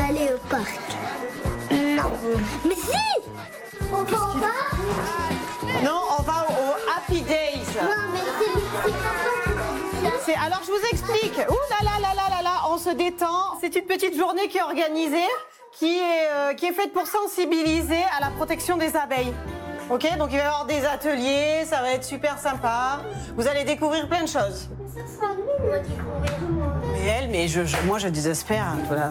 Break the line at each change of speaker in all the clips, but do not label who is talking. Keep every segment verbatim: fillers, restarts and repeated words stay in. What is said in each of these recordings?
aller au parc. Non. Mais si. On va au parc.
Non, on va au Happy Days.
Non, mais c'est
C'est, alors je vous explique. Ouh là là là là là là, on se détend. C'est une petite journée qui est organisée, qui est, euh, qui est faite pour sensibiliser à la protection des abeilles. Ok, donc il va y avoir des ateliers, ça va être super sympa. Vous allez découvrir plein de choses.
Ça sera nous, on va découvrir.
Mais elle, mais je, je- moi je désespère. Hein, voilà.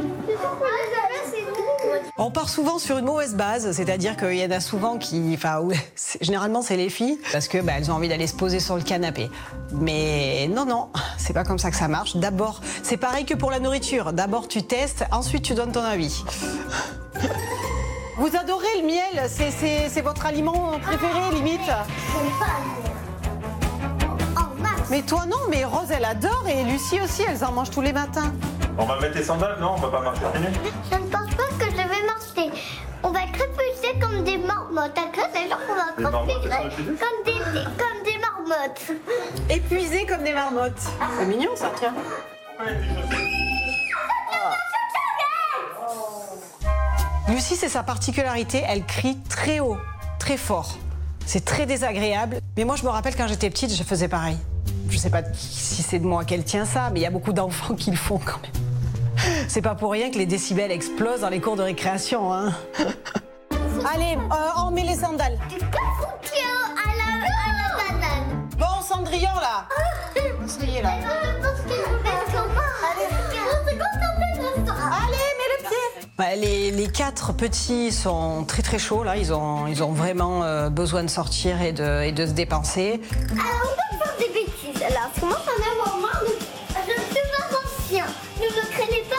On part souvent sur une mauvaise base, c'est-à-dire qu'il y en a souvent qui, enfin, c'est- généralement c'est les filles, parce que bah, elles ont envie d'aller se poser sur le canapé. Mais non, non, c'est pas comme ça que ça marche. D'abord, c'est pareil que pour la nourriture. D'abord tu testes, ensuite tu donnes ton avis. Vous adorez le miel, c'est, c'est, c'est votre aliment préféré limite.
J'aime pas le miel. En masse.
Mais toi non, mais Rose elle adore et Lucie aussi, elles en mangent tous les matins.
On va mettre les sandales, non? On va pas marcher.
Je ne pense pas que je vais marcher. On va crépusser comme des marmottes. D'accord? C'est genre qu'on va
Des marmottes,
crépusser
elles sont épuisées
comme des, comme des marmottes.
Épuisées comme des marmottes. C'est mignon ça, tiens. Lucie, c'est sa particularité, elle crie très haut, très fort. C'est très désagréable. Mais moi, je me rappelle quand j'étais petite, je faisais pareil. Je sais pas si c'est de moi qu'elle tient ça, mais il y a beaucoup d'enfants qui le font quand même. C'est pas pour rien que les décibels explosent dans les cours de récréation, hein. Allez, euh, on met les sandales.
Du cafouillon à la, à la banane.
Bon, Cendrillon, là. Ça y est, là.
Je pense que je vais comment? Allez,
Allez, mets le pied. Bah, les, les quatre petits sont très très chauds, là. Ils ont, ils ont vraiment euh, besoin de sortir et de, et de se dépenser.
alors on va faire des bêtises. Alors, comment on a avoir marre de... Je suis pas ancien. Ne me craignez